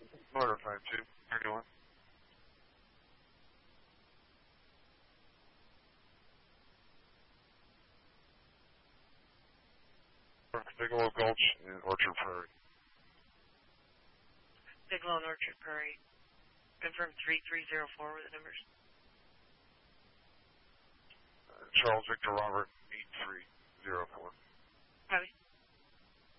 Florida 5231. Bigelow Gulch in Orchard Prairie. Bigelow and Orchard Prairie. Confirm 3304 with the numbers. Charles Victor Robert 8304.